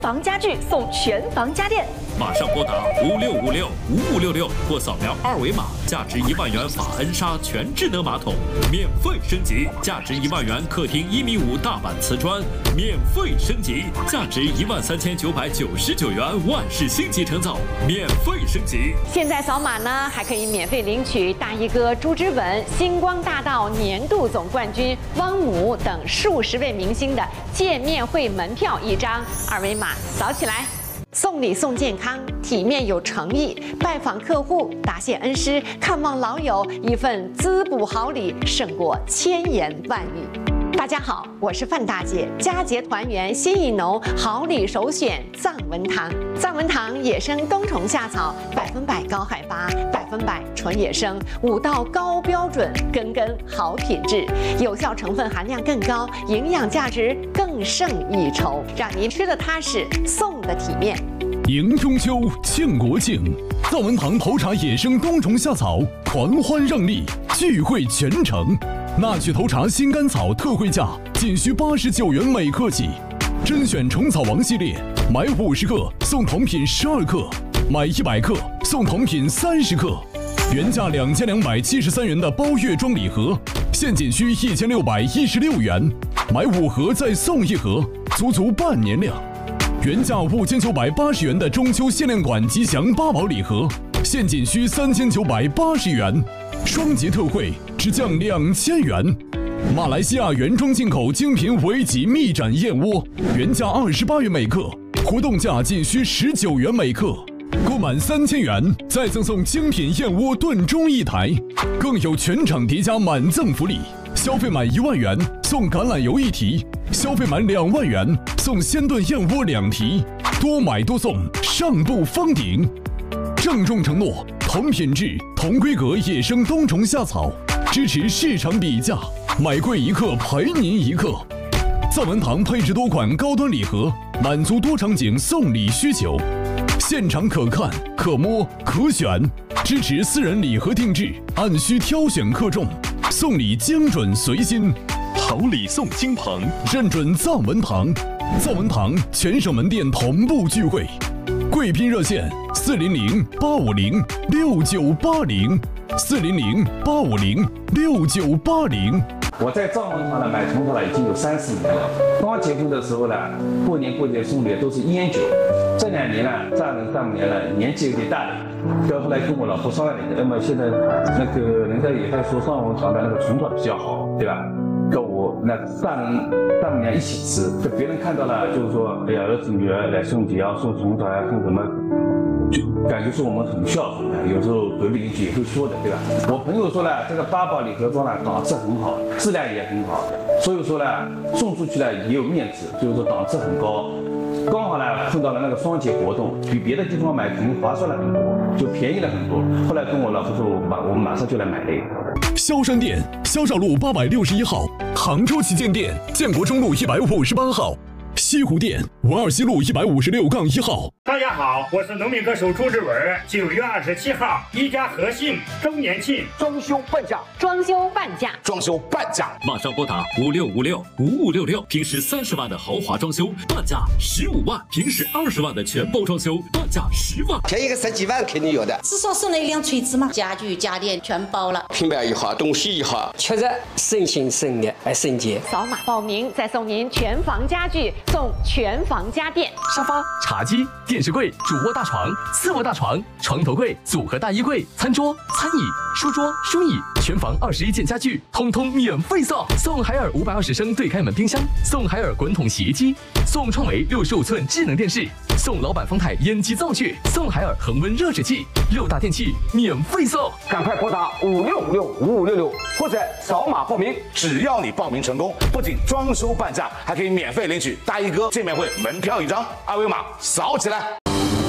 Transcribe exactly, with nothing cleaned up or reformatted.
房家具送全房家电， 马上拨打五六五六五五六六或扫描二维码，价值一万元法恩莎全智能马桶免费升级，价值一万元客厅一米五大板瓷砖免费升级，价值一万三千九百九十九元万氏星级成造免费升级。 现在扫码呢，还可以免费领取大衣哥朱之文、星光大道年度总冠军汪姆等数十位明星的见面会门票一张，二维码扫起来。送礼送健康，体面有诚意，拜访客户，答谢恩师，看望老友，一份滋补好礼胜过千言万语。大家好，我是范大姐，佳节团圆心意浓，好礼首选藏文堂。藏文堂野生冬虫夏草，百分百高海拔，百分百纯野生，五道高标准，根根好品质，有效成分含量更高，营养价值更胜一筹，让您吃得踏实，送的体面。 迎中秋，庆国庆，藏文堂头茶野生冬虫夏草狂欢让利，聚会全城。纳曲头茶新甘草特惠价仅需八十九元每克起，甄选虫草王系列，买五十克送同品十二克，买一百克送同品三十克，原价两千两百七十三元的包月装礼盒，现仅需一千六百一十六元，买五盒再送一盒，足足半年量。原价五千九百八十元的中秋限量款吉祥八宝礼盒，现仅需三千九百八十元，双节特惠只降两千元。马来西亚原装进口精品维吉蜜盏燕窝，原价二十八元每克，活动价仅需十九元每克。购满三千元再赠送精品燕窝炖盅一台，更有全场叠加满赠福利。消费满一万元送橄榄油一提，消费满两万元送鲜炖燕窝两提，多买多送，上不封顶。郑重承诺，同品质、同规格野生冬虫夏草，支持市场比价，买贵一克赔您一克。藏文堂配置多款高端礼盒，满足多场景送礼需求，现场可看、可摸、可选，支持私人礼盒定制，按需挑选克重，送礼精准随心。好礼送金鹏，认准藏文堂。藏文堂全省门店同步聚会，贵宾热线四零零八五零六九八零，四零零八五零六九八零。 我在藏文堂呢买虫草了已经有三四年了。刚结婚的时候呢，过年过节送的都是烟酒。这两年呢，丈人丈母娘呢年纪有点大了，到后来跟我老婆商量了一下，那么现在那个人家也在说藏文堂的那个虫草比较好，对吧？跟我那丈人丈母娘一起吃，就别人看到了就是说，哎呀，儿子女儿来送礼啊，送虫草呀，送什么，就感觉是我们很孝顺的。有时候隔壁邻居也会说的，对吧？我朋友说呢，这个八宝礼盒装呢档次很好，质量也很好，所以说呢送出去呢也有面子，就是说档次很高。刚好呢碰到了那个双节活动，比别的地方买肯定划算了很多，就便宜了很多。后来跟我老婆说，马我们马上就来买了一个。 萧山店，萧少路八百六十一号，杭州旗舰店，建国中路一百五十八号，西湖店，文二西路一百五十六杠一号。 大家好，我是农民歌手朱之文。九月二十七号，一家和信周年庆， 装修半价， 装修半价， 装修半价， 马上拨打五六五六五五六六，平时三十万的豪华装修半价十五万，平时二十万的全包装修半价十万， 便宜个十几万肯定有的。 至少送了一辆锤子嘛，家具家电全包了， 平板也好，东西也好，确实省心省力还省钱。 扫码报名，再送您全房家具，送全房家电， 沙发、茶几、电视柜、主卧大床、次卧大床、床头柜、组合大衣柜、餐桌、餐椅、书桌、书椅，全房二十一件家具，通通免费送。送海尔五百二十升对开门冰箱，送海尔滚筒洗衣机，送创维六十五寸智能电视，送老板丰泰烟机灶具，送海尔恒温热水器，六大电器免费送。 赶快拨打五六五六五五六六，或者扫码报名。只要你报名成功，不仅装修半价，还可以免费领取大衣哥见面会门票一张，二维码扫起来。